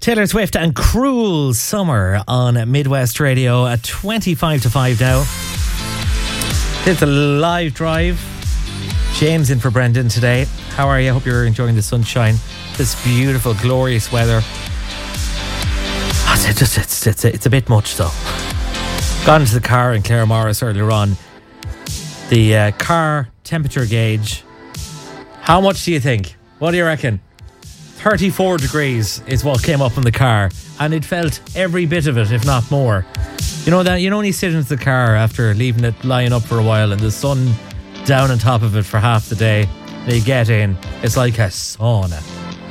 Taylor Swift and Cruel Summer on Midwest Radio at 25 to 5 now. It's a live drive. James in for Brendan today. How are you? I hope you're enjoying the sunshine. This beautiful, glorious weather. It's a bit much though. Got into the car in Clare Morris earlier on. The car temperature gauge. How much do you think? What do you reckon? 34 degrees is what came up in the car, and it felt every bit of it, if not more. You know that, you know when you sit into the car after leaving it lying up for a while and the sun down on top of it for half the day, and you get in, it's like a sauna.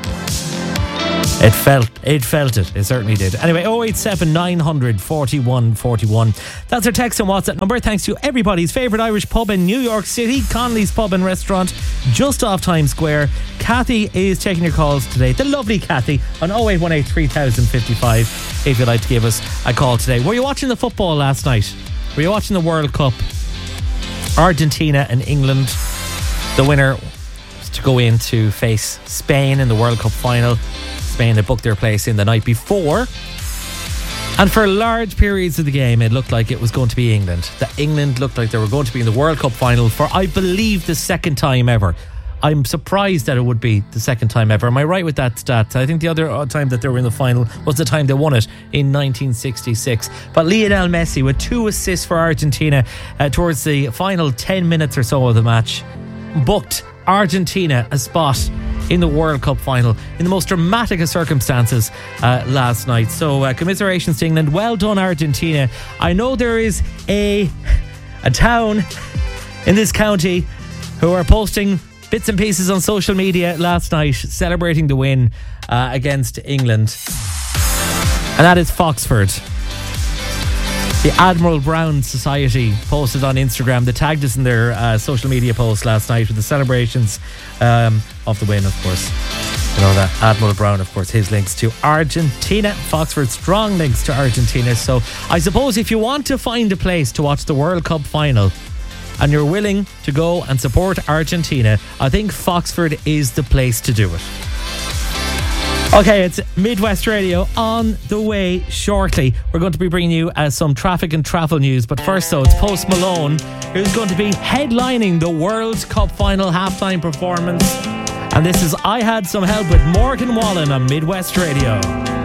It felt it. It certainly did. Anyway, 087 900 41 41. That's our text and WhatsApp number. Thanks to everybody's favourite Irish pub in New York City, Connolly's Pub and Restaurant, just off Times Square. Kathy is taking your calls today. The lovely Kathy on 0818 3055 if you'd like to give us a call today. Were you watching the football last night? Were you watching the World Cup? Argentina and England. The winner was to go in to face Spain in the World Cup final. Spain had booked their place in the night before, and for large periods of the game it looked like it was going to be England. That England looked like they were going to be in the World Cup final for, I believe, the second time ever. I'm surprised that it would be the second time ever. Am I right with that stat? I think the other time that they were in the final was the time they won it in 1966. But Lionel Messi with 2 assists for Argentina towards the final 10 minutes or so of the match booked Argentina a spot in the World Cup final in the most dramatic of circumstances last night. So commiserations to England. Well done, Argentina. I know there is a town in this county who are posting bits and pieces on social media last night celebrating the win against England, and that is Foxford. The Admiral Brown Society posted on Instagram. They tagged us in their social media post last night with the celebrations of the win, of course. You know that Admiral Brown, of course, his links to Argentina. Foxford, strong links to Argentina. So I suppose if you want to find a place to watch the World Cup final and you're willing to go and support Argentina, I think Foxford is the place to do it. Okay, it's Midwest Radio on the way shortly. We're going to be bringing you some traffic and travel news. But first, though, it's Post Malone, who's going to be headlining the World Cup final halftime performance. And this is I Had Some Help with Morgan Wallen on Midwest Radio.